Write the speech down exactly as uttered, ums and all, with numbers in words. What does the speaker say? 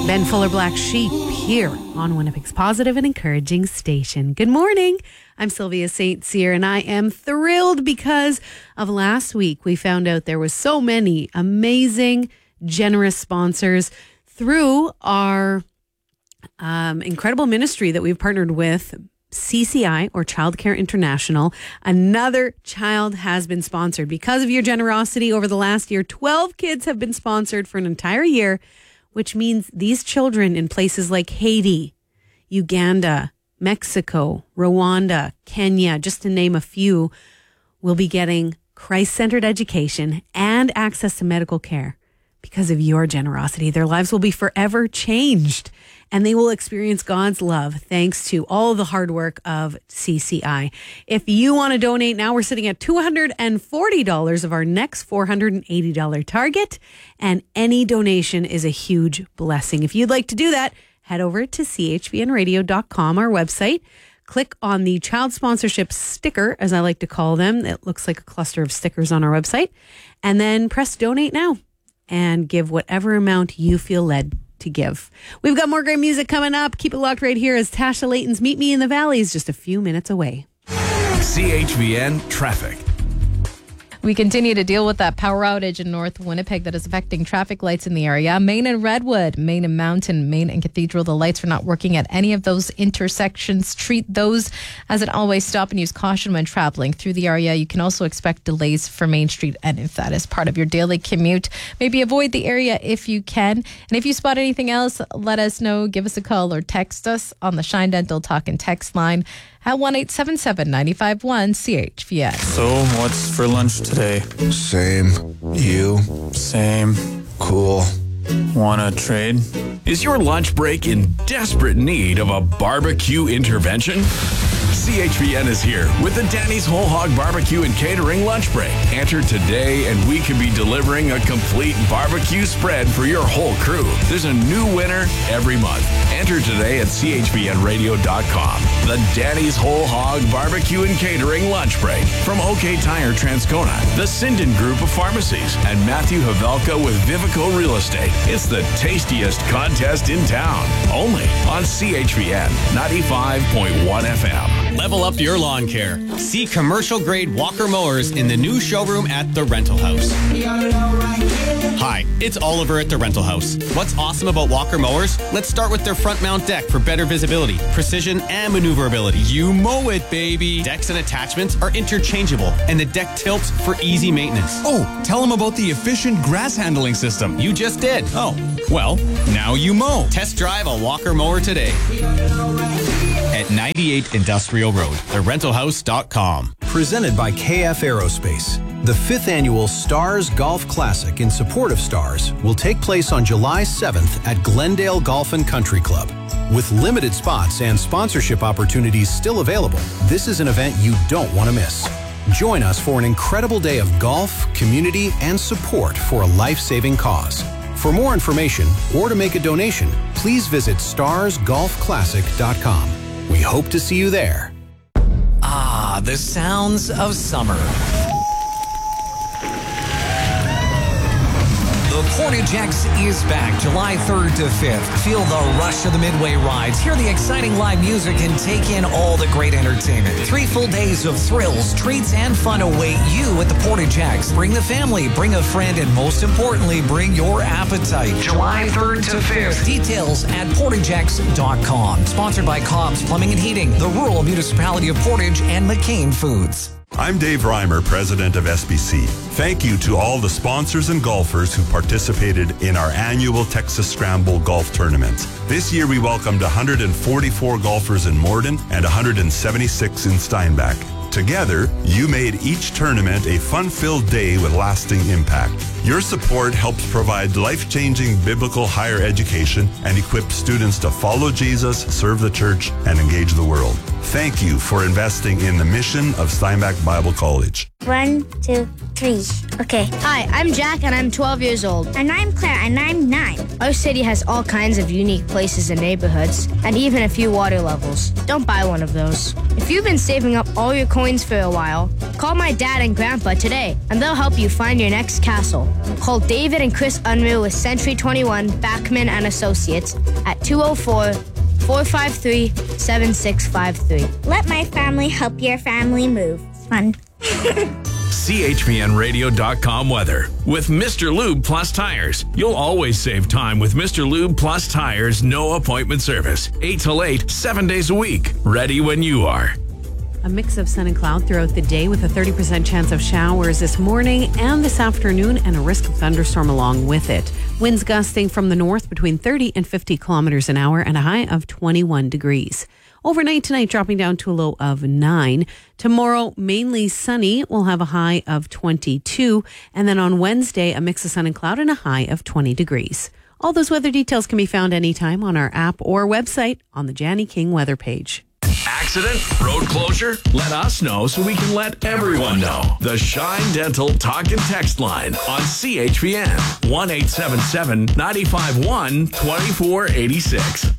Ben Fuller, Black Sheep, here on Winnipeg's positive and encouraging station. Good morning. I'm Sylvia Saint Cyr, and I am thrilled because of last week. We found out there was so many amazing, generous sponsors through our um, incredible ministry that we've partnered with, C C I, or Childcare International. Another child has been sponsored. Because of your generosity over the last year, twelve kids have been sponsored for an entire year, which means these children in places like Haiti, Uganda, Mexico, Rwanda, Kenya, just to name a few, will be getting Christ-centered education and access to medical care. Because of your generosity, their lives will be forever changed, and they will experience God's love thanks to all the hard work of C C I. If you want to donate now, we're sitting at two hundred forty dollars of our next four hundred eighty dollars target, and any donation is a huge blessing. If you'd like to do that, head over to c h v n radio dot com, our website. Click on the child sponsorship sticker, as I like to call them. It looks like a cluster of stickers on our website. And then press donate now and give whatever amount you feel led to give. We've got more great music coming up. Keep it locked right here as Tasha Layton's Meet Me in the Valley is just a few minutes away. C H V N Traffic. We continue to deal with that power outage in North Winnipeg that is affecting traffic lights in the area. Main and Redwood, Main and Mountain, Main and Cathedral, the lights are not working at any of those intersections. Treat those as an always stop and use caution when traveling through the area. You can also expect delays for Main Street, and if that is part of your daily commute, maybe avoid the area if you can. And if you spot anything else, let us know. Give us a call or text us on the Shine Dental Talk and Text line at one eight seven seven, nine five one, C H V S. So, what's for lunch today? Same. You? Same. Cool. Wanna trade? Is your lunch break in desperate need of a barbecue intervention? C H V N is here with the Danny's Whole Hog Barbecue and Catering Lunch Break. Enter today and we can be delivering a complete barbecue spread for your whole crew. There's a new winner every month. Enter today at c h v n radio dot com. The Danny's Whole Hog Barbecue and Catering Lunch Break from OK Tire Transcona, the Sinden Group of Pharmacies, and Matthew Havelka with Vivico Real Estate. It's the tastiest contest in town. Only on C H V N ninety-five point one F M. Level up your lawn care. See commercial-grade Walker mowers in the new showroom at The Rental House. Hi, it's Oliver at The Rental House. What's awesome about Walker mowers? Let's start with their front mount deck for better visibility, precision, and maneuverability. You mow it, baby. Decks and attachments are interchangeable, and the deck tilts for easy maintenance. Oh, tell them about the efficient grass handling system. You just did. Oh, well, now you mow. Test drive a Walker mower today at ninety-eight Industrial Road, the rental house dot com. Presented by K F Aerospace. The fifth annual Stars Golf Classic in support of Stars will take place on July seventh at Glendale Golf and Country Club. With limited spots and sponsorship opportunities still available, this is an event you don't want to miss. Join us for an incredible day of golf, community, and support for a life-saving cause. For more information or to make a donation, please visit stars golf classic dot com. We hope to see you there. Ah, the sounds of summer. The Portage X is back July third to fifth. Feel the rush of the Midway rides, hear the exciting live music, and take in all the great entertainment. Three full days of thrills, treats, and fun await you at the Portage X. Bring the family, bring a friend, and most importantly, bring your appetite. July third to fifth. Details at portage x dot com. Sponsored by Cobb's Plumbing and Heating, the Rural Municipality of Portage, and McCain Foods. I'm Dave Reimer, president of S B C. Thank you to all the sponsors and golfers who participated in our annual Texas Scramble golf tournament. This year we welcomed one hundred forty-four golfers in Morden and one hundred seventy-six in Steinbach. Together, you made each tournament a fun-filled day with lasting impact. Your support helps provide life-changing biblical higher education and equips students to follow Jesus, serve the church, and engage the world. Thank you for investing in the mission of Steinbach Bible College. One, two, three. Okay. Hi, I'm Jack and I'm twelve years old. And I'm Claire and I'm nine. Our city has all kinds of unique places and neighborhoods, and even a few water levels. Don't buy one of those. If you've been saving up all your coins for a while, Call my dad and grandpa today, and they'll help you find your next castle. Call David and Chris Unruh with Century twenty-one, Backman and Associates at two oh four, four five three, seven six five three. Let my family help your family move. Fun. C H P N radio dot com weather. With Mister Lube Plus Tires, you'll always save time with Mister Lube Plus Tires no appointment service. eight till eight, seven days a week. Ready when you are. A mix of sun and cloud throughout the day with a thirty percent chance of showers this morning and this afternoon and a risk of thunderstorm along with it. Winds gusting from the north between thirty and fifty kilometers an hour and a high of twenty-one degrees. Overnight tonight, dropping down to a low of nine. Tomorrow, mainly sunny. We'll have a high of twenty-two. And then on Wednesday, a mix of sun and cloud and a high of twenty degrees. All those weather details can be found anytime on our app or website on the Janny King weather page. Accident? Road closure? Let us know so we can let everyone know. The Shine Dental Talk and Text line on C H P N. one eight seven seven, nine five one, two four eight six.